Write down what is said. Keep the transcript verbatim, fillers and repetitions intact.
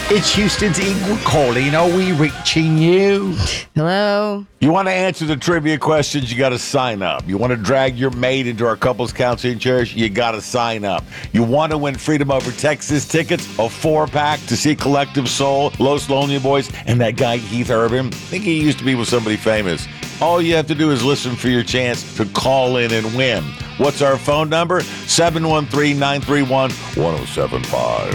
It's Houston's Ingrid calling. Are we reaching you? Hello? You want to answer the trivia questions, you got to sign up. You want to drag your mate into our couples counseling chairs, you got to sign up. You want to win Freedom Over Texas tickets, a four-pack to see Collective Soul, Los Lonely Boys, and that guy Keith Urban. I think he used to be with somebody famous. All you have to do is listen for your chance to call in and win. What's our phone number? seven one three, nine three one, one oh seven five.